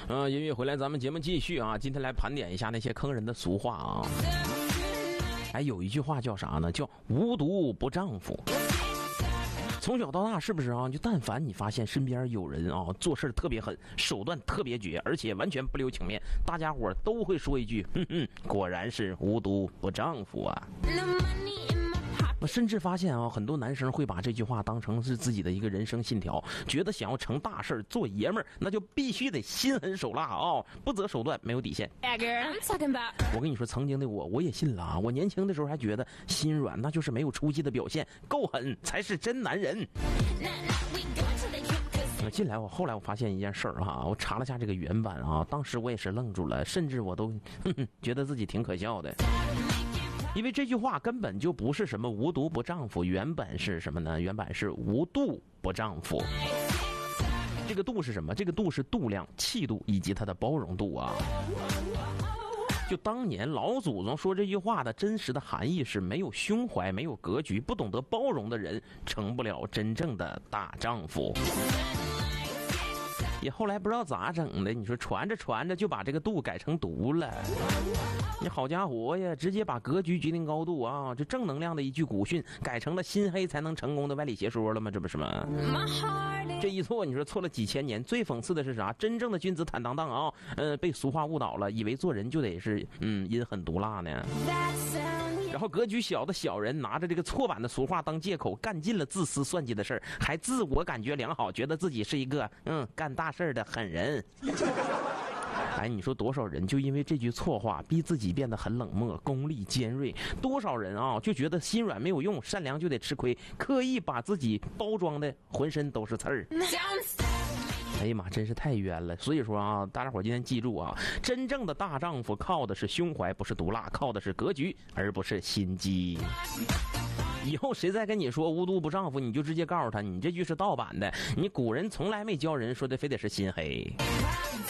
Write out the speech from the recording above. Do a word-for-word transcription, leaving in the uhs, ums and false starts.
呃，音乐回来，咱们节目继续啊。今天来盘点一下那些坑人的俗话啊。哎，有一句话叫啥呢？叫无毒不丈夫。从小到大，是不是啊？就但凡你发现身边有人啊做事特别狠，手段特别绝，而且完全不留情面，大家伙都会说一句：“哼哼，果然是无毒不丈夫啊。”我甚至发现啊，很多男生会把这句话当成是自己的一个人生信条，觉得想要成大事做爷们儿，那就必须得心狠手辣啊、哦，不择手段，没有底线。我跟你说，曾经的我，我也信了啊。我年轻的时候还觉得心软那就是没有出息的表现，够狠才是真男人。进来我后来我发现一件事儿哈，我查了下这个原版啊，当时我也是愣住了，甚至我都哼哼觉得自己挺可笑的。因为这句话根本就不是什么无毒不丈夫，原本是什么呢？原本是无度不丈夫。这个度是什么？这个度是度量、气度以及它的包容度啊。就当年老祖宗说这句话的真实的含义是：没有胸怀、没有格局、不懂得包容的人，成不了真正的大丈夫。也后来不知道咋整的，你说传着传着就把这个度改成毒了。你好家伙呀，直接把格局决定高度啊，这正能量的一句古训改成了心黑才能成功的歪理邪说了吗？这不是吗？这一错你说错了几千年。最讽刺的是啥？真正的君子坦荡荡啊，呃，被俗话误导了，以为做人就得是嗯阴狠毒辣呢。然后格局小的小人拿着这个错版的俗话当借口，干尽了自私算计的事儿，还自我感觉良好，觉得自己是一个嗯干大事的狠人。哎，你说多少人就因为这句错话逼自己变得很冷漠、功利、尖锐？多少人啊就觉得心软没有用，善良就得吃亏，刻意把自己包装的浑身都是刺儿。哎呀妈，真是太冤了！所以说啊，大家伙今天记住啊，真正的大丈夫靠的是胸怀，不是毒辣；靠的是格局，而不是心机。以后谁再跟你说无毒不丈夫，你就直接告诉他，你这句是盗版的。你古人从来没教人说的非得是心黑。